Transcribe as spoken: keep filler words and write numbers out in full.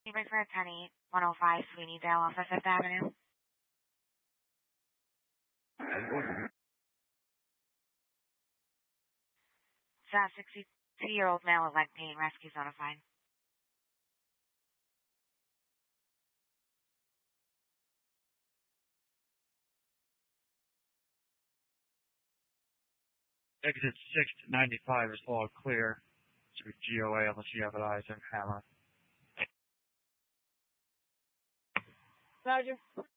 Neighbors for Penny, one oh five Sweeneydale off of Fifth Avenue. It's a sixty-two-year-old male with leg pain. Rescue's notified. Exit six to ninety-five is all clear. To G O A unless you have an eyes and hammer. Roger.